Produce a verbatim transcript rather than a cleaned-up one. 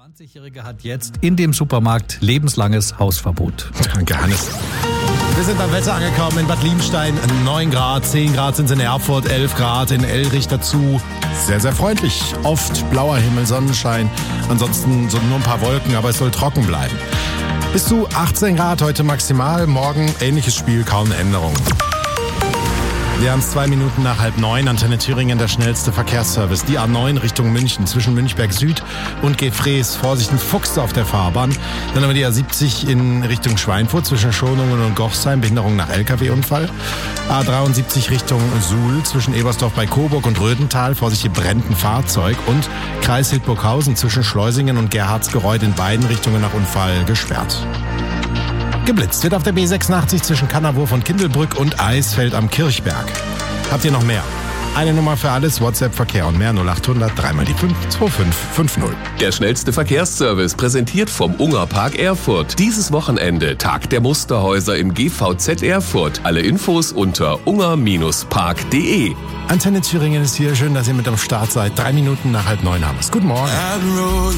zwanzigjährige hat jetzt in dem Supermarkt lebenslanges Hausverbot. Danke, Hannes. Wir sind am Wetter angekommen in Bad Liebstein. neun Grad, zehn Grad sind es in Erfurt, elf Grad in Elrich dazu. Sehr, sehr freundlich. Oft blauer Himmel, Sonnenschein. Ansonsten so nur ein paar Wolken, aber es soll trocken bleiben. Bis zu achtzehn Grad heute maximal. Morgen ähnliches Spiel, kaum eine Änderung. Wir haben es zwei Minuten nach halb neun. Antenne Thüringen, der schnellste Verkehrsservice. Die A neun Richtung München zwischen Münchberg Süd und Gefrees. Vorsicht, ein Fuchs auf der Fahrbahn. Dann haben wir die A siebzig in Richtung Schweinfurt zwischen Schonungen und Gochsheim. Behinderung nach L K W-Unfall. A dreiundsiebzig Richtung Suhl zwischen Ebersdorf bei Coburg und Rödental. Vorsicht, hier brennt ein Fahrzeug. Und Kreis Hildburghausen zwischen Schleusingen und Gerhardsgereuth in beiden Richtungen nach Unfall gesperrt. Geblitzt wird auf der B sechsundachtzig zwischen Kannerwurf und Kindelbrück und Eisfeld am Kirchberg. Habt ihr noch mehr? Eine Nummer für alles, WhatsApp, Verkehr und mehr, null achthundert, dreimal die fünf, zwei fünf fünf null. Der schnellste Verkehrsservice, präsentiert vom Ungerpark Erfurt. Dieses Wochenende Tag der Musterhäuser im G V Z Erfurt. Alle Infos unter unger Park punkt de. Antenne Thüringen ist hier. Schön, dass ihr mit am Start seid. Drei Minuten nach halb neun haben wir es. Guten Morgen.